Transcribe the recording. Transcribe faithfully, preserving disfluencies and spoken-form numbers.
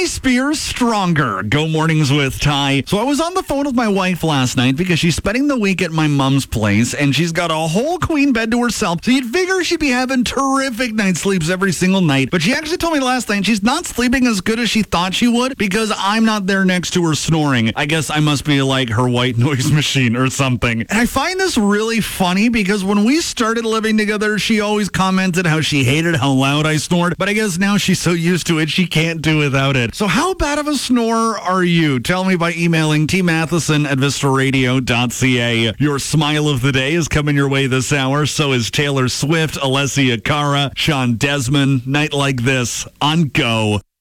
Ty Spears Stronger. Go mornings with Ty. So I was on the phone with my wife last night because she's spending the week at my mom's place and she's got a whole queen bed to herself. So you'd figure she'd be having terrific night sleeps every single night. But she actually told me last night she's not sleeping as good as she thought she would because I'm not there next to her snoring. I guess I must be like her white noise machine or something. And I find this really funny because when we started living together, she always commented how she hated how loud I snored. But I guess now she's so used to it, she can't do without it. So how bad of a snorer are you? Tell me by emailing t matheson at vista radio dot c a. Your smile of the day is coming your way this hour. So is Taylor Swift, Alessia Cara, Sean Desmond. Night like this on Go.